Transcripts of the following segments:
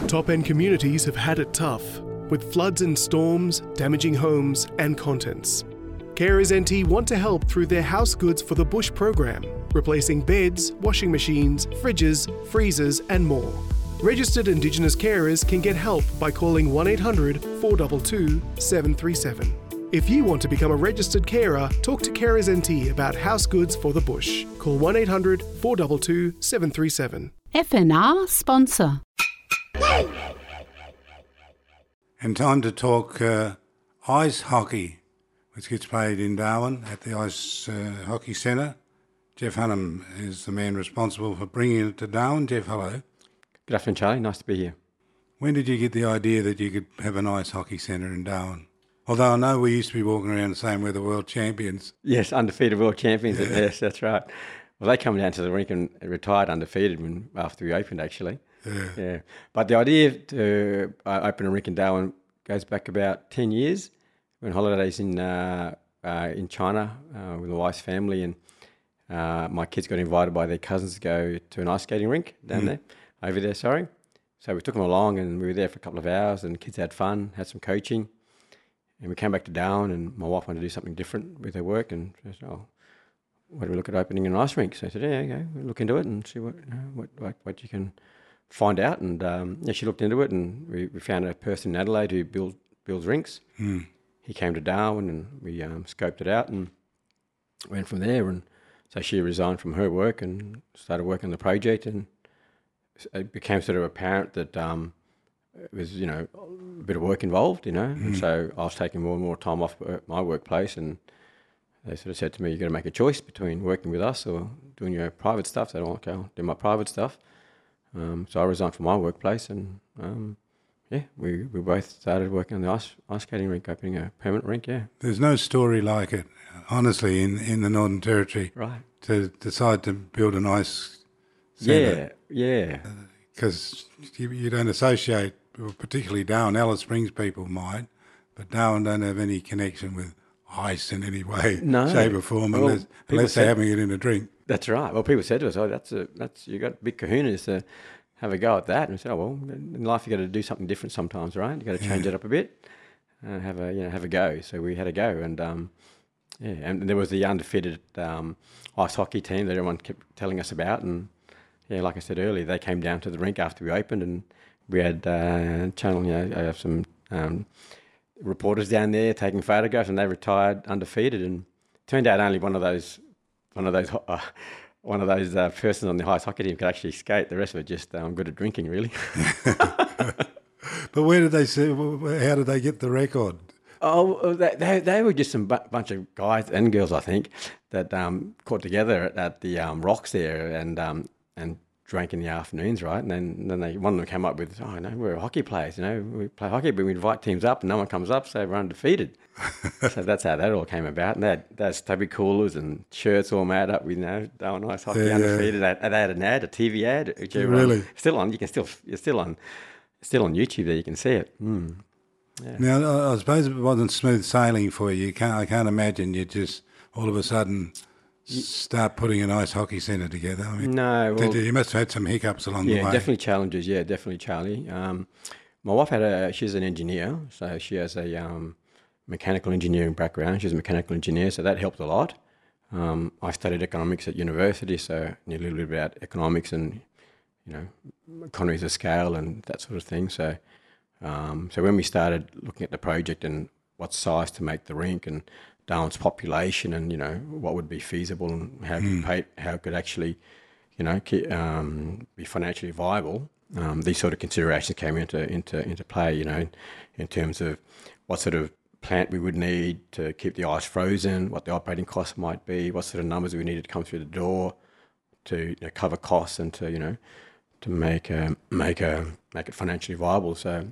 Top-end communities have had it tough, with floods and storms damaging homes and contents. Carers NT want to help through their House Goods for the Bush program, replacing beds, washing machines, fridges, freezers and more. Registered Indigenous carers can get help by calling 1800 422 737. If you want to become a registered carer, talk to Carers NT about House Goods for the Bush. Call 1800 422 737. FNR sponsor. And time to talk ice hockey, which gets played in Darwin at the Ice Hockey Centre. Jeff Hunnam is the man responsible for bringing it to Darwin. Jeff, hello. Good afternoon, Charlie. Nice to be here. When did you get the idea that you could have an ice hockey centre in Darwin? Although I know we used to be walking around saying we're the world champions. Yes, undefeated world champions. Yeah. Yes, that's right. Well, they come down to the rink and retired undefeated after we opened, actually. Yeah. But the idea to open a rink in Darwin goes back about 10 years. We were on holidays in China with my wife's family, and my kids got invited by their cousins to go to an ice skating rink over there. So we took them along, and we were there for a couple of hours, and the kids had fun, had some coaching. And we came back to Darwin, and my wife wanted to do something different with her work, and she said, why don't we look at opening an ice rink? So I said, yeah, okay, we'll look into it and see what you can find out. And she looked into it, and we found a person in Adelaide who builds rinks. He came to Darwin, and we scoped it out and went from there. And so she resigned from her work and started working on the project, and it became sort of apparent that it was, a bit of work involved, and so I was taking more and more time off my workplace, and they sort of said to me, you've got to make a choice between working with us or doing your private stuff. So I okay, I'll do my private stuff. So I resigned from my workplace, and we both started working on the ice skating rink, opening a permanent rink, yeah. There's no story like it, honestly, in the Northern Territory. Right. To decide to build an ice centre. Yeah. Because you don't associate, particularly Darwin, Alice Springs people might, but Darwin don't have any connection with ice in any way, shape or form, unless they're having it in a drink. That's right. Well, people said to us, that's you got big kahunas to have a go at that. And we said, in life you got to do something different sometimes, right? You got to change it up a bit, have a go. So we had a go, and and there was the undefeated ice hockey team that everyone kept telling us about, and like I said earlier, they came down to the rink after we opened, and we had some reporters down there taking photographs, and they retired undefeated. And it turned out only one of those persons on the ice hockey team could actually skate. The rest of it just good at drinking, really. But where did they see? How did they get the record? Oh, they were just some bunch of guys and girls, I think, that caught together at the rocks there and drank in the afternoons, right? And then one of them came up with, we're hockey players, we play hockey, but we invite teams up and no one comes up, so we're undefeated. So that's how that all came about. And they had stubby coolers and shirts all made up with, Darwin Ice Hockey undefeated. They had an ad, a TV ad. Which really? Still on, you're still on YouTube there, you can see it. Yeah. Now, I suppose it wasn't smooth sailing for you. I can't imagine you just all of a sudden start putting an ice hockey centre together. I mean, no. Well, you must have had some hiccups along the way. Yeah, definitely challenges. Yeah, definitely, Charlie. My wife she's an engineer, so she has a mechanical engineering background. She's a mechanical engineer, so that helped a lot. I studied economics at university, so I knew a little bit about economics and, economies of scale and that sort of thing. So when we started looking at the project and what size to make the rink and Darwin's population and, what would be feasible and how it could actually, be financially viable, these sort of considerations came into play, in terms of what sort of plant we would need to keep the ice frozen, what the operating costs might be, what sort of numbers we needed to come through the door to cover costs and to, to make it financially viable. So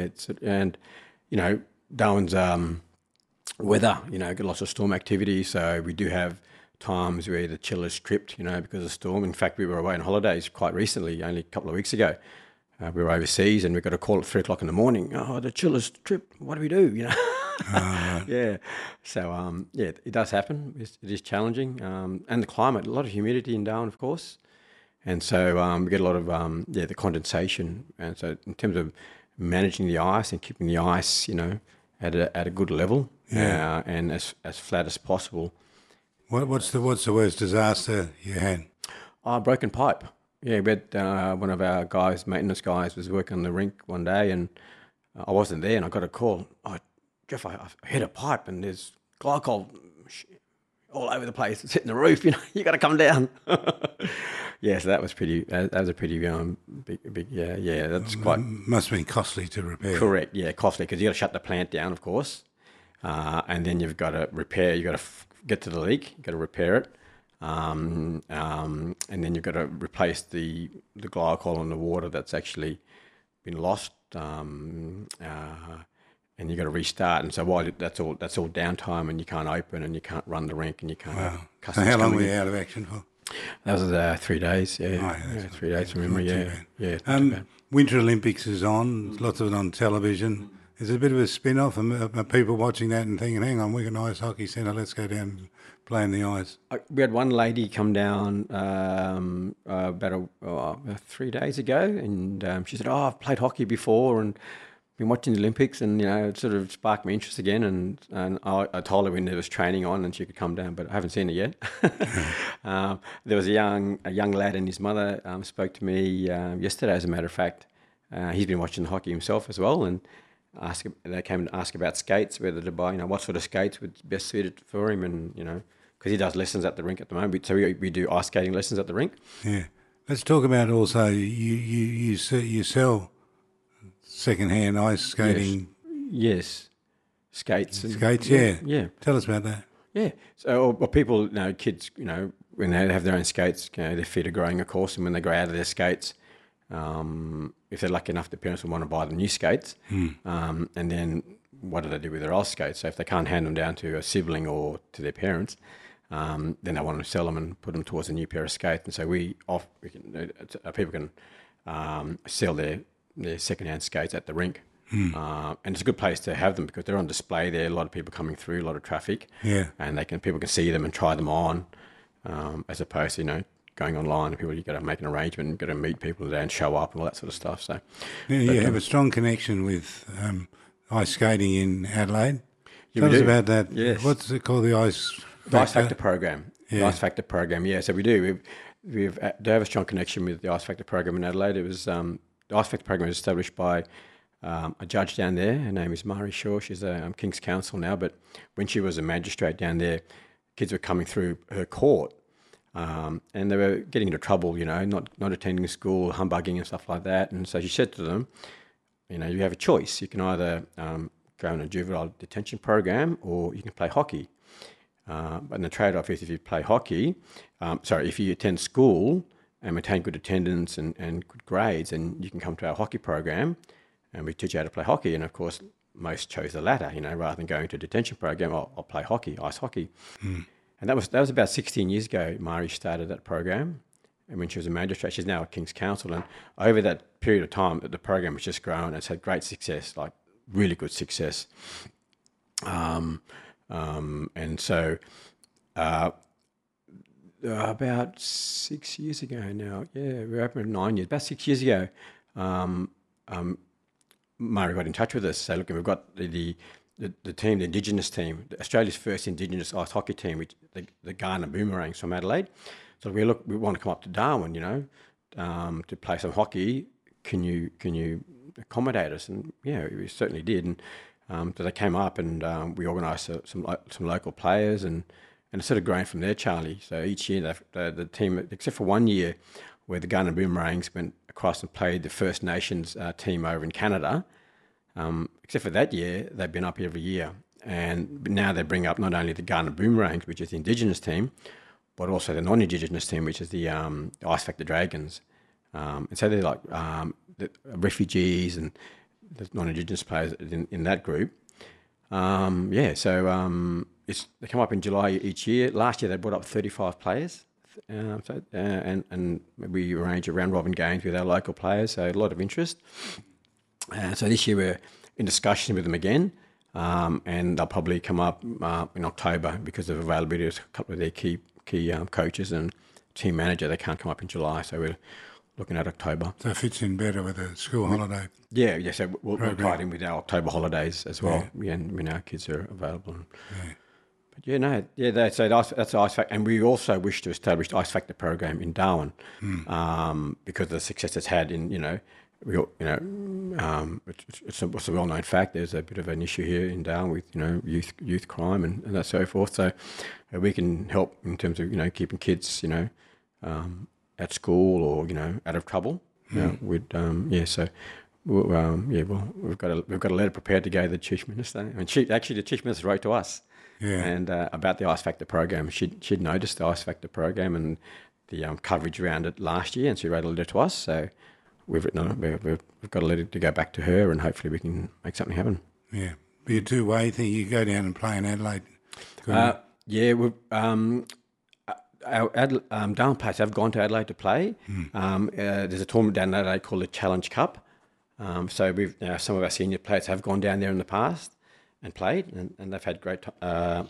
Darwin's weather, got lots of storm activity. So we do have times where the chillers tripped, because of storm. In fact, we were away on holidays quite recently, only a couple of weeks ago. We were overseas and we got a call at 3 o'clock in the morning. Oh, the chillers tripped. What do we do? Yeah. So it does happen. It is challenging. And the climate, a lot of humidity in Darwin, of course. And so we get a lot of the condensation. And so in terms of managing the ice and keeping the ice, at a good level, and as flat as possible. What's the worst disaster you had? Broken pipe. Yeah, we had one of our maintenance guys, was working on the rink one day, and I wasn't there, and I got a call. Oh, Jeff, I hit a pipe, and there's glycol all over the place. It's hitting the roof. You got to come down. Yeah, so that was pretty. That was a pretty big. Yeah. That's quite. Must have been costly to repair. Correct. Yeah, costly because you got to shut the plant down, of course, and then you've got to repair. You got to get to the leak. You got to repair it. And then you've got to replace the glycol in the water that's actually been lost, and you've got to restart. And so while that's all downtime, and you can't open, and you can't run the rink, and you can't. Wow. So how long were you out of action for? That was 3 days. Yeah, oh, yeah 3 days from memory. Yeah. Winter Olympics is on. Lots of it on television. Is it a bit of a spin-off? Are people watching that and thinking, hang on, we've got an ice hockey centre, let's go down and play in the ice? We had one lady come down about 3 days ago, and she said, I've played hockey before and been watching the Olympics, and it sort of sparked my interest again, and I told her when there was training on and she could come down, but I haven't seen it yet. There was a young lad, and his mother spoke to me yesterday, as a matter of fact. He's been watching hockey himself as well, and they came to ask about skates, whether to buy, what sort of skates would best suited for him, and because he does lessons at the rink at the moment, so we do ice skating lessons at the rink. Yeah, let's talk about also you sell second-hand ice skating. Yes. Skates. Yeah. Tell us about that. Yeah. So, or people, kids, when they have their own skates, their feet are growing, of course, and when they grow out of their skates, if they're lucky enough, the parents will want to buy them new skates. And then what do they do with their old skates? So if they can't hand them down to a sibling or to their parents, then they want to sell them and put them towards a new pair of skates. And so people can sell their second-hand skates at the rink. And it's a good place to have them because they're on display there. A lot of people coming through, a lot of traffic. Yeah. And people can see them and try them on, as opposed to, going online. And you've got to make an arrangement, you've got to meet people there and show up and all that sort of stuff. So you have a strong connection with ice skating in Adelaide. Tell us about that. Yes. What's it called? The Ice Factor program. Yeah. The Ice Factor program. Yeah. So we do. We have a strong connection with the Ice Factor program in Adelaide. It was the Ice Factor program was established by a judge down there. Her name is Mari Shaw. She's a King's Counsel now, but when she was a magistrate down there, kids were coming through her court, and they were getting into trouble, not attending school, humbugging and stuff like that. And so she said to them, you have a choice. You can either go on a juvenile detention program or you can play hockey. But the trade-off is if you play hockey, if you attend school and maintain good attendance and good grades, and you can come to our hockey program and we teach you how to play hockey. And of course, most chose the latter, rather than going to a detention program, I'll play hockey, ice hockey. And that was about 16 years ago, Mari started that program. And when she was a magistrate, she's now a King's Counsel. And over that period of time, the program has just grown. It's had great success, like really good success. And so about 6 years ago now, we're open 9 years, about 6 years ago, Mari got in touch with us. So look, we've got the team, the Indigenous team, Australia's first Indigenous ice hockey team, which the Ghana Boomerangs from Adelaide. So we want to come up to Darwin, to play some hockey. Can you accommodate us? And we certainly did. And so they came up, and we organised some local players, and it's sort of grown from there, Charlie. So each year the team, except for 1 year, where the Ghana Boomerangs went across and played the First Nations team over in Canada. Except for that year, they've been up every year. And now they bring up not only the Ghana Boomerangs, which is the Indigenous team, but also the non-Indigenous team, which is the Ice Factor Dragons. And so they're like the refugees and the non-Indigenous players in that group. So they come up in July each year. Last year they brought up 35 players. And we arrange round robin games with our local players, so a lot of interest. So this year we're in discussion with them again, and they'll probably come up in October because of availability of a couple of their key coaches and team manager, they can't come up in July, so we're looking at October. So it fits in better with the school holiday. Yeah, so we'll tie it in with our October holidays as well. Yeah, and when our kids are available. But that's Ice Factor, and we also wish to establish the Ice Factor program in Darwin, because of the success it's had in it's a well-known fact. There's a bit of an issue here in Darwin with youth crime and that so forth. So we can help in terms of keeping kids at school or out of trouble. So we've got a letter prepared to go to the Chief Minister. I mean, the Chief Minister wrote to us. Yeah. And about the Ice Factor program, she'd noticed the Ice Factor program and the coverage around it last year, and she wrote a letter to us. So we've got a letter to go back to her, and hopefully we can make something happen. Yeah, be a two-way thing. You go down and play in Adelaide. Our Darwin players have gone to Adelaide to play. There's a tournament down in Adelaide called the Challenge Cup. So some of our senior players have gone down there in the past and played, and they've had a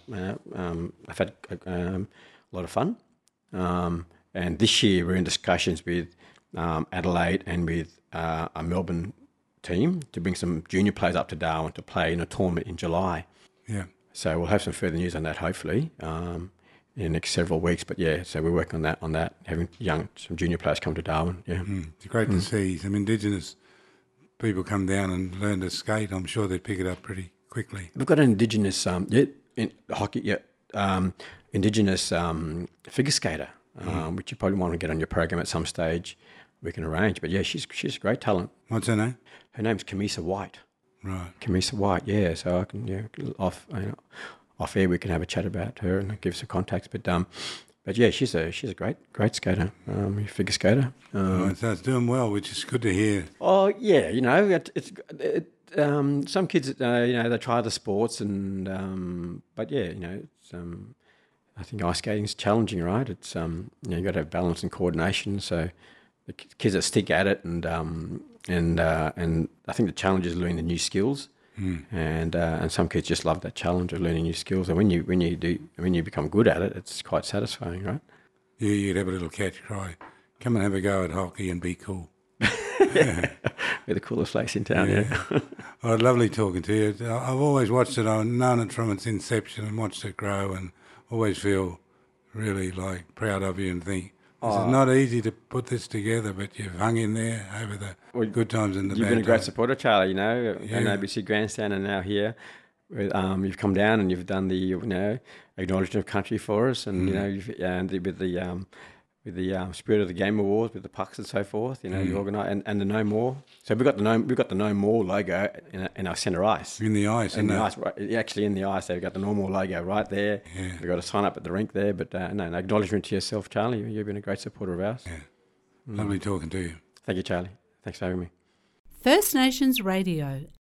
lot of fun. And this year we're in discussions with Adelaide and with a Melbourne team to bring some junior players up to Darwin to play in a tournament in July. Yeah. So we'll have some further news on that hopefully in the next several weeks. But so we're working on that, having some junior players come to Darwin. Yeah. It's great to see some Indigenous people come down and learn to skate. I'm sure they'd pick it up pretty quickly. We've got an Indigenous hockey, Indigenous figure skater, which you probably want to get on your program at some stage. We can arrange, but she's a great talent. What's her name? Her name's Kamisa White. Right. Kamisa White, yeah. So I can off air we can have a chat about her and give some contacts. But she's a great skater, figure skater. So it's doing well, which is good to hear. Oh yeah, some kids they try the sports and it's I think ice skating is challenging, right? It's you got to have balance and coordination. So the kids that stick at it and I think the challenge is learning the new skills. And some kids just love that challenge of learning new skills. And when you become good at it, it's quite satisfying, right? Yeah, you'd have a little catch cry. Come and have a go at hockey and be cool. We're the coolest place in town, yeah. Oh, lovely talking to you. I've always watched it. I've known it from its inception and watched it grow and always feel really proud of you and think, this is not easy to put this together, but you've hung in there over the good times and the bad times. You've been a great supporter, Charlie, on ABC Grandstand and now here. You've come down and you've done the acknowledgement of country for us, and with the Spirit of the Game Awards, with the pucks and so forth. You organise and the No More. So we've got the No More logo in our centre ice. In the ice, right, actually in the ice. They've got the No More logo right there. Yeah. We've got to sign up at the rink there. But an acknowledgement to yourself, Charlie. You've been a great supporter of ours. Yeah. Lovely talking to you. Thank you, Charlie. Thanks for having me. First Nations Radio,